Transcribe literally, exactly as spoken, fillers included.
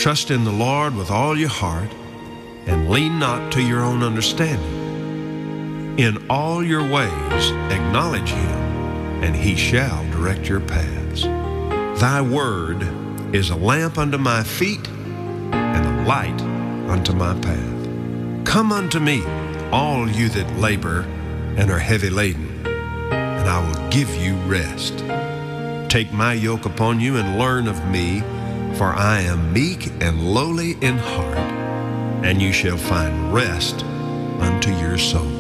Trust in the Lord with all your heart, and lean not to your own understanding. In all your ways acknowledge him, and he shall direct your paths. Thy word is a lamp unto my feet, and a light unto my path. Come unto me, all you that labor and are heavy laden, and I will give you rest. Take my yoke upon you and learn of me, for I am meek and lowly in heart, and you shall find rest unto your soul.